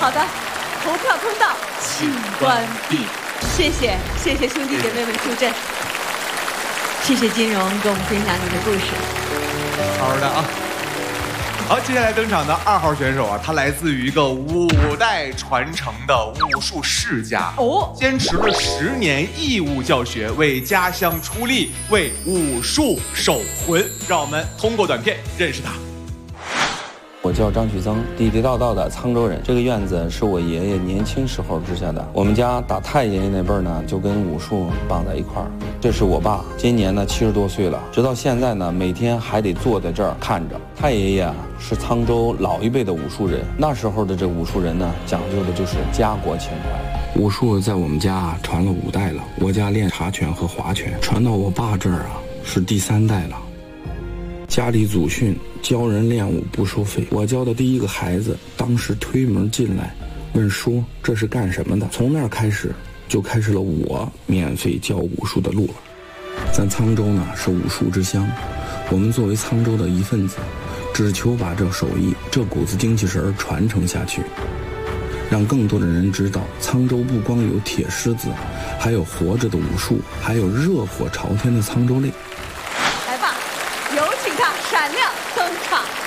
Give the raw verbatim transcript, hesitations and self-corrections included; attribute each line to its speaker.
Speaker 1: 好的，投票通道请关闭。谢谢，谢谢兄弟姐妹们助阵。谢谢金荣跟我们分享你的故事。
Speaker 2: 好的啊。好，接下来登场的二号选手啊，他来自于一个五代传承的武术世家哦，坚持了十年义务教学，为家乡出力，为武术守魂。让我们通过短片认识他。
Speaker 3: 我叫张旭增，地地道道的沧州人。这个院子是我爷爷年轻时候支下的。我们家打太爷爷那辈儿呢，就跟武术绑在一块儿。这是我爸，今年呢七十多岁了，直到现在呢，每天还得坐在这儿看着。太爷爷啊，是沧州老一辈的武术人，那时候的这武术人呢，讲究的就是家国情怀。武术在我们家啊传了五代了，我家练茶拳和划拳，传到我爸这儿啊是第三代了。家里祖训教人练武不收费，我教的第一个孩子当时推门进来问叔这是干什么的，从那儿开始就开始了我免费教武术的路了。咱沧州呢是武术之乡，我们作为沧州的一份子，只求把这手艺这股子精气神传承下去，让更多的人知道沧州不光有铁狮子，还有活着的武术，还有热火朝天的沧州泪。
Speaker 1: 来吧，有请他闪亮登场。